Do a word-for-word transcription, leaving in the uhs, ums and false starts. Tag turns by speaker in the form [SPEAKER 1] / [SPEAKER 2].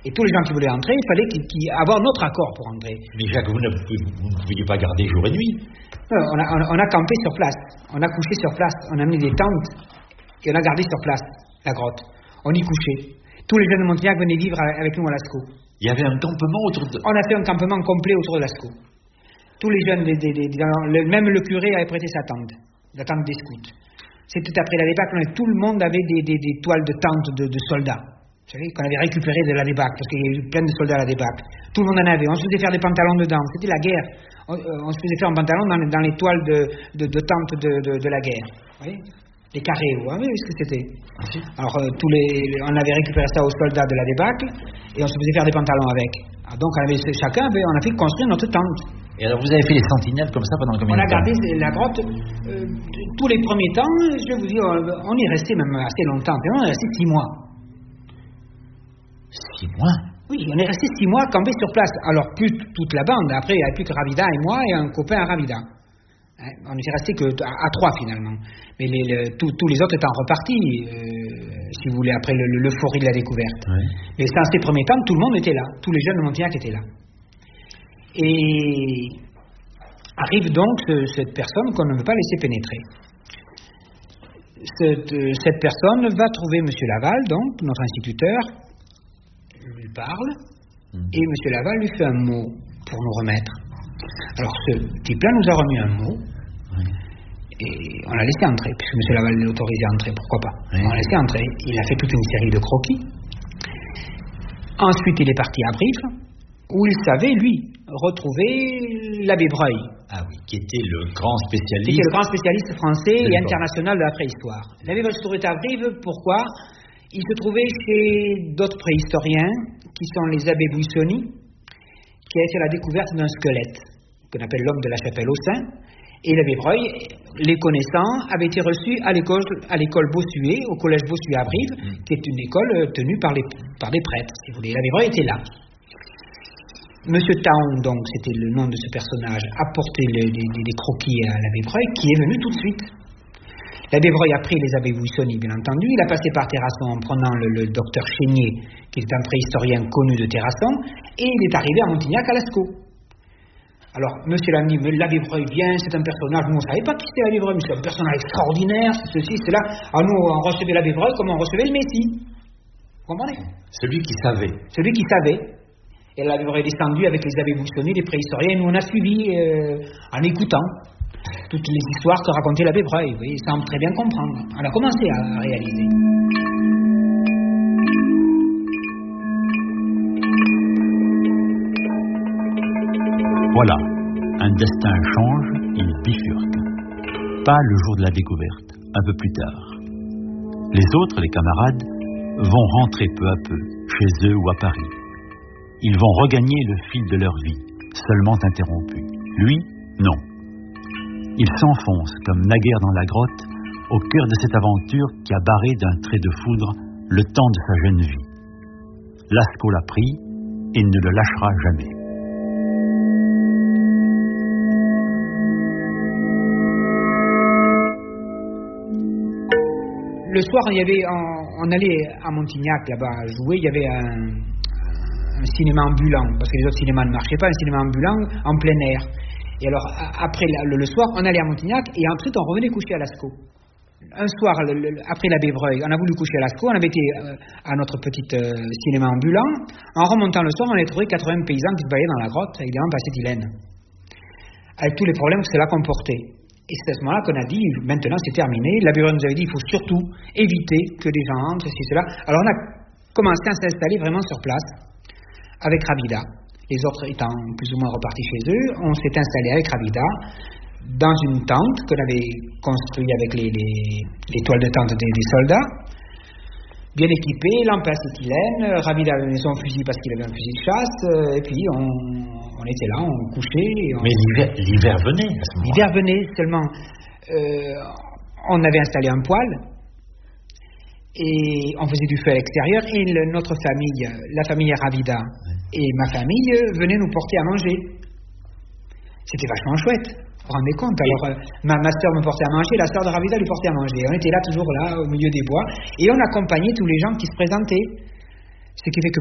[SPEAKER 1] Et tous les gens qui voulaient entrer, il fallait qu'ils, qu'ils avoir notre accord pour entrer.
[SPEAKER 2] Mais Jacques, vous ne, vous ne pouviez pas garder jour et nuit.
[SPEAKER 1] Non, on, a, on, a, on a campé sur place, on a couché sur place, on a mis des tentes et on a gardé sur place la grotte. On y couchait. Tous les jeunes de Montignac venaient vivre avec nous à Lascaux.
[SPEAKER 2] Il y avait un campement autour de...
[SPEAKER 1] On a fait un campement complet autour de Lascaux. Tous les jeunes, des, des, des, le, même le curé avait prêté sa tente, la tente des scouts. C'était après la débâcle, tout le monde avait des, des, des toiles de tentes de, de soldats. Vous savez, qu'on avait récupéré de la débâcle, parce qu'il y a eu plein de soldats à la débâcle. Tout le monde en avait. On se faisait faire des pantalons dedans. C'était la guerre. On, on se faisait faire un pantalon dans, dans les toiles de, de, de tentes de, de, de la guerre. Vous voyez, les carrés, vous voyez ce que c'était. Alors, euh, tous les, on avait récupéré ça aux soldats de la débâcle, et on se faisait faire des pantalons avec. Alors, donc, on avait, chacun, avait, on a fait construire notre tente.
[SPEAKER 2] Et alors, vous avez fait les sentinelles comme ça pendant combien de temps?
[SPEAKER 1] On a gardé la grotte euh, tous les premiers temps. Je vais vous dire, on y est resté même assez longtemps. On est resté six mois.
[SPEAKER 2] Six mois?
[SPEAKER 1] Oui, on est resté six mois campés sur place. Alors, plus toute la bande. Après, il n'y avait plus que Ravida et moi et un copain à Ravida. Hein, on n'était resté que à, à trois finalement. Mais les, le, tous, tous les autres étant repartis, euh, si vous voulez, après le, l'euphorie de la découverte.
[SPEAKER 2] Oui.
[SPEAKER 1] Mais dans ces premiers temps, tout le monde était là. Tous les jeunes de Montignac étaient là. Et arrive donc ce, cette personne qu'on ne veut pas laisser pénétrer. Cette, cette personne va trouver M. Laval, donc, notre instituteur, lui parle, mmh. et M. Laval lui fait un mot pour nous remettre. Alors ce type-là nous a remis un mot, mmh. et on l'a laissé entrer, puisque M. Laval l'a autorisé à entrer, pourquoi pas. Mmh. On l'a laissé entrer, il a fait toute une série de croquis. Ensuite, il est parti à Brive, où il savait, lui, retrouver l'abbé Breuil.
[SPEAKER 2] Ah oui, qui était le grand spécialiste.
[SPEAKER 1] Qui était le grand spécialiste français et international de la préhistoire. L'abbé Breuil se trouvait à Brive, pourquoi? Il se trouvait chez d'autres préhistoriens, qui sont les abbés Buissoni, qui avaient fait la découverte d'un squelette, qu'on appelle l'homme de la chapelle au sein. Et l'abbé Breuil, les connaissant, avait été reçu à l'école, à l'école Bossuet, au collège Bossuet à Brive, mmh. qui est une école tenue par, les, par des prêtres, si vous voulez. L'abbé Breuil était là. Monsieur Taon, donc, c'était le nom de ce personnage, a porté les, les, les croquis à l'abbé Breuil, qui est venu tout de suite. L'abbé Breuil a pris les abbés Buissoni, bien entendu. Il a passé par Terrasson en prenant le, le docteur Chénier, qui est un préhistorien connu de Terrasson, et il est arrivé à Montignac à Lascaux. Alors, monsieur l'a dit, mais l'abbé Breuil vient, c'est un personnage, nous on ne savait pas qui c'était l'abbé Breuil, mais c'est un personnage extraordinaire, c'est ceci, c'est là. Alors nous, on recevait l'abbé Breuil comme on recevait le Messie. Vous comprenez?
[SPEAKER 2] Celui qui savait.
[SPEAKER 1] Celui qui savait. Et l'abbé Breuil est descendu avec les abbés Buissoni, les préhistoriens, et nous on a suivi euh, en écoutant toutes les histoires que racontait l'abbé Breuil, vous voyez, sans très bien comprendre. On a commencé à réaliser.
[SPEAKER 2] Voilà, un destin change, il bifurque. Pas le jour de la découverte, un peu plus tard. Les autres, les camarades, vont rentrer peu à peu, chez eux ou à Paris. Ils vont regagner le fil de leur vie, seulement interrompu. Lui, non. Il s'enfonce, comme naguère dans la grotte, au cœur de cette aventure qui a barré d'un trait de foudre le temps de sa jeune vie. Lascaux l'a pris et ne le lâchera jamais.
[SPEAKER 1] Le soir, il y avait, on, on allait à Montignac, là-bas, jouer, il y avait un... un cinéma ambulant, parce que les autres cinémas ne marchaient pas, un cinéma ambulant en plein air. Et alors, après le, le soir, on allait à Montignac et ensuite on revenait coucher à Lascaux. Un soir, le, le, après l'abbé Breuil, on a voulu coucher à Lascaux, on avait été euh, à notre petit euh, cinéma ambulant. En remontant le soir, on a trouvé quatre-vingts paysans qui se balayaient dans la grotte avec des lampes à acétylène, avec tous les problèmes que cela comportait. Et c'est à ce moment-là qu'on a dit, maintenant c'est terminé. L'abbé Breuil nous avait dit, il faut surtout éviter que des gens entrent, ceci, cela. Alors on a commencé à s'installer vraiment sur place, avec Ravida, les autres étant plus ou moins repartis chez eux. On s'est installé avec Ravida dans une tente qu'on avait construite avec les, les, les toiles de tente des, des soldats, bien équipée, lampe à acétylène. Ravida avait mis son fusil parce qu'il avait un fusil de chasse, et puis on, on était là, on couchait. On...
[SPEAKER 2] Mais l'hiver, l'hiver venait à ce moment-là.
[SPEAKER 1] L'hiver venait seulement. Euh, on avait installé un poêle. Et on faisait du feu à l'extérieur, et le, notre famille, la famille Ravida et ma famille venaient nous porter à manger. C'était vachement chouette, vous vous rendez compte. Alors, euh, ma, ma soeur me portait à manger, la soeur de Ravida lui portait à manger. On était là, toujours là, au milieu des bois, et on accompagnait tous les gens qui se présentaient. Ce qui fait que